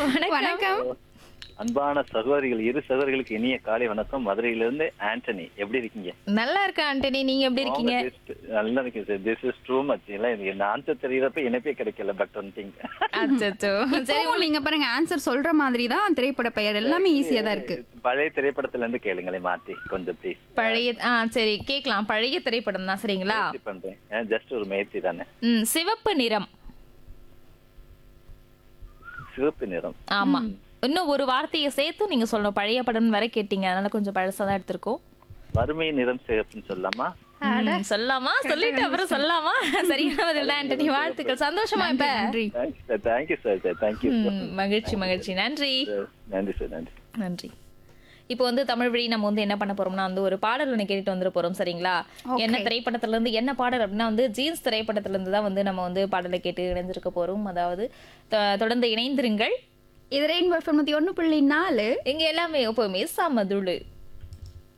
வணக்கம். அன்பான சகோதரிகள், இரு சகோதரிகளுக்கு இனிய காலை வணக்கம். மதுரையிலிருந்து ஆண்டனி. எப்படி இருக்கீங்க? நல்லா இருக்கேன் ஆண்டனி, நீங்க எப்படி இருக்கீங்க? நல்லா இருக்கேன் sir. This is true much. இல்ல எனக்கு ஆன்சர் தெரியறப்ப இணைப்பே கிடைக்கல. பட் ஒன் திங், அச்சச்சோ. சரி, நீங்க பாருங்க ஆன்சர் சொல்ற மாதிரி தான் திரைப்பட பெயர் எல்லாமே ஈஸியா தான் இருக்கு. பழைய திரைப்படத்துல இருந்து கேளுங்களேன் மாத்தி கொஞ்சம் ப்ளீஸ். பழைய சரி கேக்கலாம். பழைய திரைப்படம் தான் சரிங்களா? பண்றேன், ஜஸ்ட் ஒரு முயற்சி தானே. சிவப்பு நிறம். சிவப்பு நிறம். ஆமா, இன்னும் ஒரு வார்த்தையை சேர்த்து நீங்க சொல்லணும். பழைய படம் வரை கேட்டீங்க, அதனால கொஞ்சம் பழசா தான் எடுத்திருக்கோம். வறுமை நிறம் சிவப்புன்னு சொல்லலாமா? சொல்லாமா? சொல்லிட்டு அப்புறம் சொல்லாமா? சரியான பதில் தான் ஆண்டனி. வாழ்த்துக்கள். சந்தோஷமா இப்ப? நன்றி. Thank you sir. தேங்க்யூ. மகிழ்ச்சி மகிழ்ச்சி. நன்றி நன்றி சார். நன்றி. நன்றி. இப்போ வந்து தமிழ் வழி நம்ம வந்து என்ன பண்ண போறோம்னா வந்து ஒரு பாடல் ஒன்று கேட்டுட்டு வந்துட போறோம் சரிங்களா? என்ன திரைப்படத்துல இருந்து என்ன பாடல் அப்படின்னா வந்து ஜீன்ஸ் திரைப்படத்துல இருந்து தான் வந்து நம்ம வந்து பாடலை கேட்டு இணைஞ்சிருக்க போறோம். அதாவது தொடர்ந்து இணைந்திருங்கள். இது ரெயின்போ FM 101.4. இங்க எல்லாமே எப்பவுமே சமதுளு.